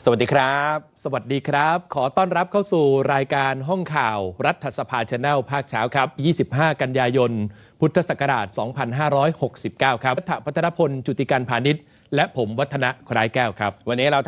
สวัสดีครับสวัสดีครับ ขอต้อนรับเข้าสู่รายการห้องข่าวรัฐสภา Channel ภาคเช้าครับ 25 กันยายน พุทธศักราช 2569 ครับพัฒนพล จุติการพาณิชย์และผมวัฒนะ คล้ายแก้วครับวันนี้เรา